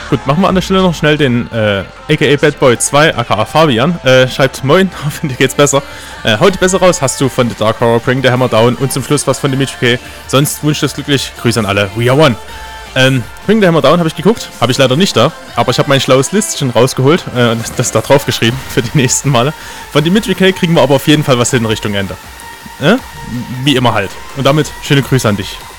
Gut, machen wir an der Stelle noch schnell den aka Badboy 2, aka Fabian. Schreibt Moin, hoffentlich dir geht's besser. Heute besser raus, hast du von The Dark Horror, Bring the Hammer Down und zum Schluss was von Dimitri K. Sonst wünscht es glücklich. Grüße an alle. We are one. Bring the Hammer Down habe ich geguckt, habe ich leider nicht da, aber ich habe mein schlaues Listchen rausgeholt und das da drauf geschrieben für die nächsten Male. Von Dimitri K. kriegen wir aber auf jeden Fall was hin in Richtung Ende. Wie immer halt. Und damit schöne Grüße an dich.